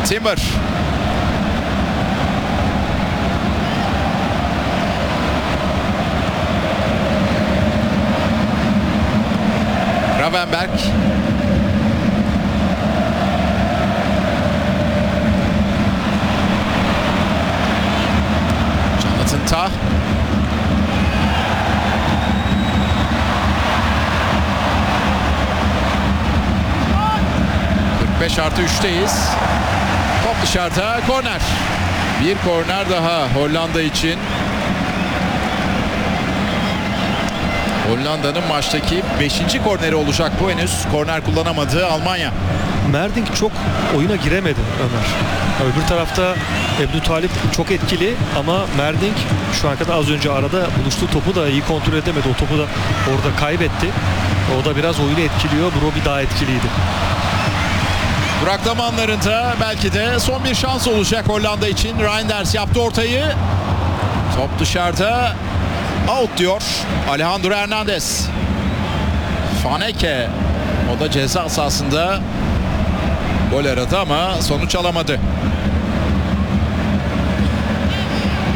Timber. Gravenberg. Jonathan Tah. +3'teyiz. Top dışarıda. Korner. Bir korner daha Hollanda için. Hollanda'nın maçtaki 5. korneri olacak bu, henüz korner kullanamadı Almanya. Merdink çok oyuna giremedi Ömer. Öbür tarafta Abdültalip çok etkili ama Merdink şu an kadar az önce arada buluştuğu topu da iyi kontrol edemedi. O topu da orada kaybetti. O da biraz oyunu etkiliyor. Brobbey daha etkiliydi. Duraklama anlarında belki de son bir şans olacak Hollanda için. Reinders yaptı ortayı. Top dışarıda. Out diyor Alejandro Hernandez. Faneke, o da ceza sahasında gol aradı ama sonuç alamadı.